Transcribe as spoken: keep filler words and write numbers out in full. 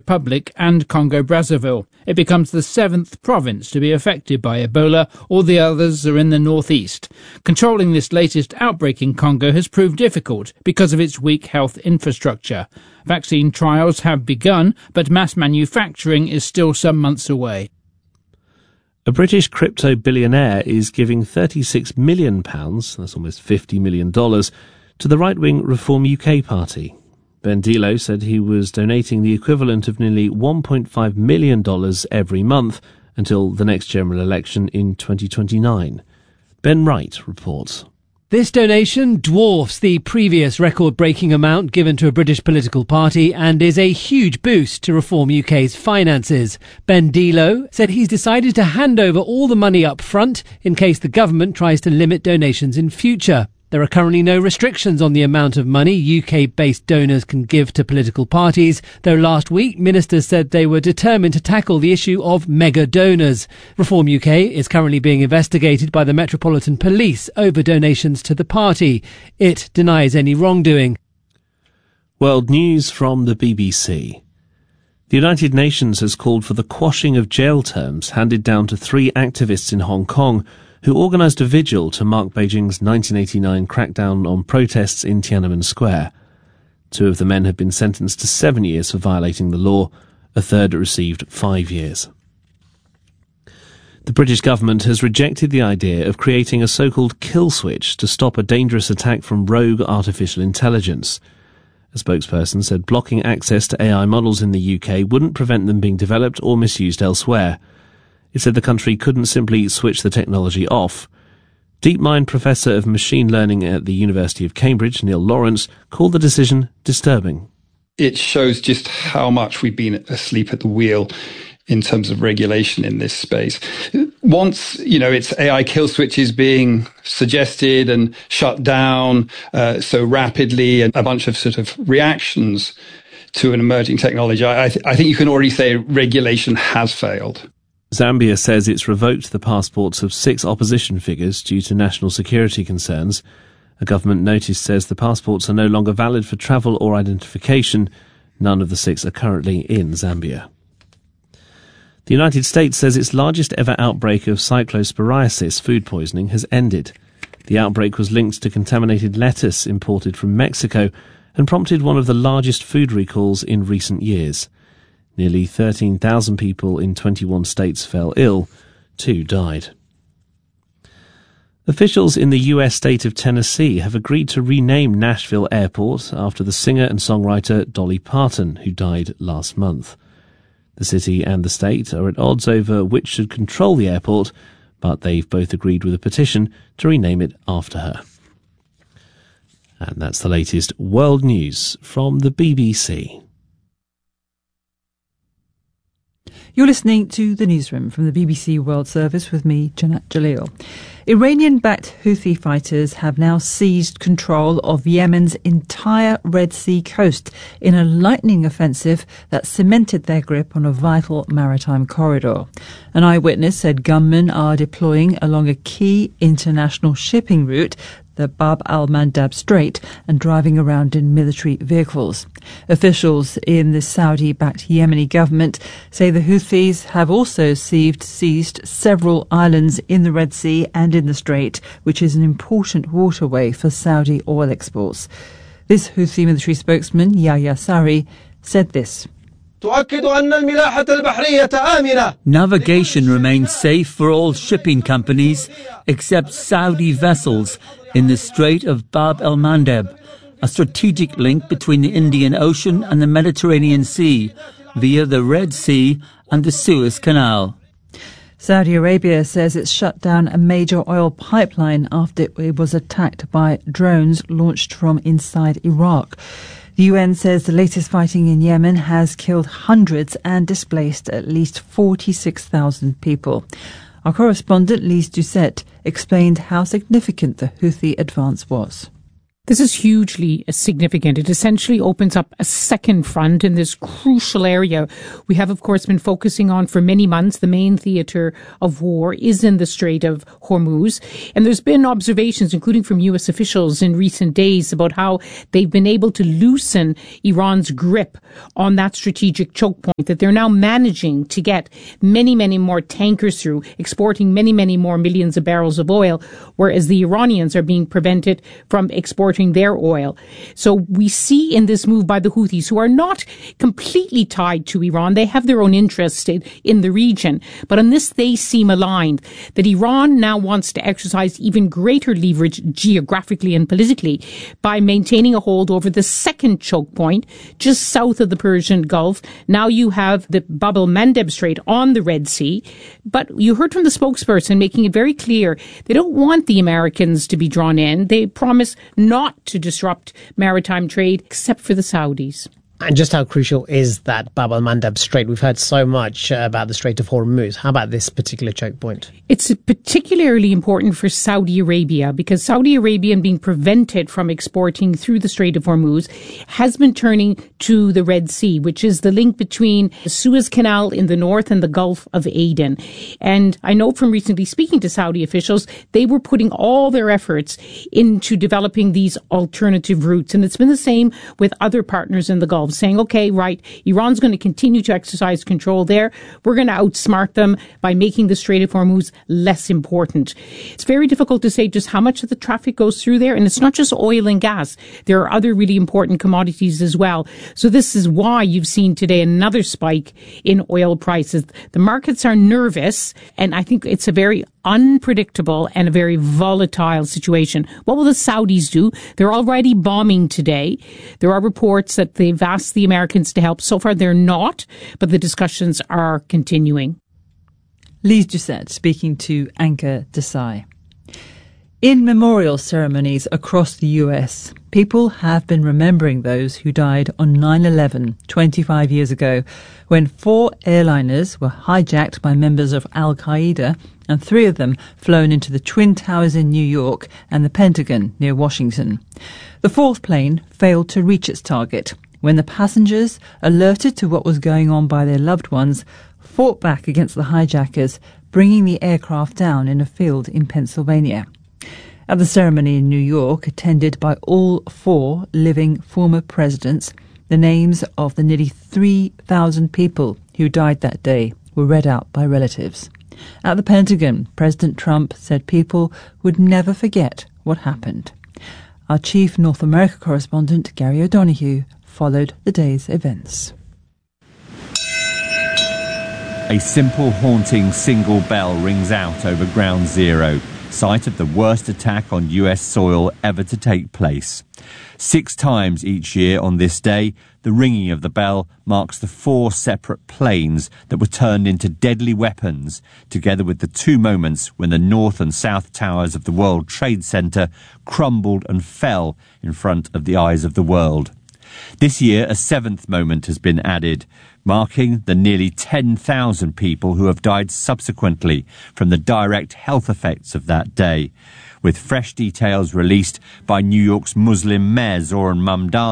Republic and Congo-Brazzaville. It becomes the seventh province to be affected by Ebola. All the others are in the northeast. Controlling this latest outbreak in Congo has proved difficult because of its weak health infrastructure. Vaccine trials have begun, but mass manufacturing is still some months away. A British crypto billionaire is giving thirty-six million pounds, that's almost fifty million dollars, to the right-wing Reform U K party. Ben Dilo said he was donating the equivalent of nearly one point five million dollars every month until the next general election in twenty twenty-nine. Ben Wright reports. This donation dwarfs the previous record-breaking amount given to a British political party and is a huge boost to Reform U K's finances. Ben Dilo said he's decided to hand over all the money up front in case the government tries to limit donations in future. There are currently no restrictions on the amount of money U K-based donors can give to political parties, though last week ministers said they were determined to tackle the issue of mega donors. Reform U K is currently being investigated by the Metropolitan Police over donations to the party. It denies any wrongdoing. World news from the B B C. The United Nations has called for the quashing of jail terms handed down to three activists in Hong Kong who organised a vigil to mark Beijing's nineteen eighty-nine crackdown on protests in Tiananmen Square. Two of the men had been sentenced to seven years for violating the law. A third received five years. The British government has rejected the idea of creating a so-called kill switch to stop a dangerous attack from rogue artificial intelligence. A spokesperson said blocking access to A I models in the U K wouldn't prevent them being developed or misused elsewhere. It said the country couldn't simply switch the technology off. DeepMind Professor of Machine Learning at the University of Cambridge, Neil Lawrence, called the decision disturbing. It shows just how much we've been asleep at the wheel in terms of regulation in this space. Once, you know, it's A I kill switches being suggested and shut down uh, so rapidly, and a bunch of sort of reactions to an emerging technology, I, th- I think you can already say regulation has failed. Zambia says it's revoked the passports of six opposition figures due to national security concerns. A government notice says the passports are no longer valid for travel or identification. None of the six are currently in Zambia. The United States says its largest ever outbreak of cyclosporiasis food poisoning has ended. The outbreak was linked to contaminated lettuce imported from Mexico and prompted one of the largest food recalls in recent years. Nearly thirteen thousand people in twenty-one states fell ill. Two died. Officials in the U S state of Tennessee have agreed to rename Nashville Airport after the singer and songwriter Dolly Parton, who died last month. The city and the state are at odds over which should control the airport, but they've both agreed with a petition to rename it after her. And that's the latest world news from the B B C. You're listening to The Newsroom from the B B C World Service with me, Janat Jalil. Iranian-backed Houthi fighters have now seized control of Yemen's entire Red Sea coast in a lightning offensive that cemented their grip on a vital maritime corridor. An eyewitness said gunmen are deploying along a key international shipping route, the Bab al-Mandab Strait, and driving around in military vehicles. Officials in the Saudi-backed Yemeni government say the Houthis have also seized, seized several islands in the Red Sea and in the Strait, which is an important waterway for Saudi oil exports. This Houthi military spokesman, Yahya Sari, said this. Navigation remains safe for all shipping companies except Saudi vessels in the Strait of Bab el-Mandeb, a strategic link between the Indian Ocean and the Mediterranean Sea via the Red Sea and the Suez Canal. Saudi Arabia says it's shut down a major oil pipeline after it was attacked by drones launched from inside Iraq. The U N says the latest fighting in Yemen has killed hundreds and displaced at least forty-six thousand people. Our correspondent Lise Doucette explained how significant the Houthi advance was. This is hugely significant. It essentially opens up a second front in this crucial area we have, of course, been focusing on for many months. The main theatre of war is in the Strait of Hormuz. And there's been observations, including from U S officials in recent days, about how they've been able to loosen Iran's grip on that strategic choke point, that they're now managing to get many, many more tankers through, exporting many, many more millions of barrels of oil, whereas the Iranians are being prevented from exporting their oil. So we see in this move by the Houthis, who are not completely tied to Iran, they have their own interest in, in the region, but on this they seem aligned, that Iran now wants to exercise even greater leverage geographically and politically by maintaining a hold over the second choke point just south of the Persian Gulf. Now you have the Bab el-Mandeb Strait on the Red Sea, but you heard from the spokesperson making it very clear they don't want the Americans to be drawn in. They promise not to disrupt maritime trade, except for the Saudis. And just how crucial is that Bab el-Mandeb Strait? We've heard so much uh, about the Strait of Hormuz. How about this particular choke point? It's particularly important for Saudi Arabia because Saudi Arabia, being prevented from exporting through the Strait of Hormuz, has been turning to the Red Sea, which is the link between the Suez Canal in the north and the Gulf of Aden. And I know from recently speaking to Saudi officials, they were putting all their efforts into developing these alternative routes. And it's been the same with other partners in the Gulf, saying, okay, right, Iran's going to continue to exercise control there. We're going to outsmart them by making the Strait of Hormuz less important. It's very difficult to say just how much of the traffic goes through there. And it's not just oil and gas. There are other really important commodities as well. So this is why you've seen today another spike in oil prices. The markets are nervous, and I think it's a very unpredictable and a very volatile situation. What will the Saudis do? They're already bombing today. There are reports that they've asked the Americans to help. So far, they're not, but the discussions are continuing. Lise Doucette speaking to Anchor Desai. In memorial ceremonies across the U S, people have been remembering those who died on nine eleven, twenty-five years ago, when four airliners were hijacked by members of Al-Qaeda and three of them flown into the Twin Towers in New York and the Pentagon near Washington. The fourth plane failed to reach its target when the passengers, alerted to what was going on by their loved ones, fought back against the hijackers, bringing the aircraft down in a field in Pennsylvania. At the ceremony in New York, attended by all four living former presidents, the names of the nearly three thousand people who died that day were read out by relatives. At the Pentagon, President Trump said people would never forget what happened. Our chief North America correspondent, Gary O'Donoghue, followed the day's events. A simple, haunting single bell rings out over Ground Zero, site of the worst attack on U S soil ever to take place. Six times each year on this day, the ringing of the bell marks the four separate planes that were turned into deadly weapons, together with the two moments when the North and South Towers of the World Trade Center crumbled and fell in front of the eyes of the world. This year, a seventh moment has been added, marking the nearly ten thousand people who have died subsequently from the direct health effects of that day, with fresh details released by New York's Muslim mayor Zohran Mamdani.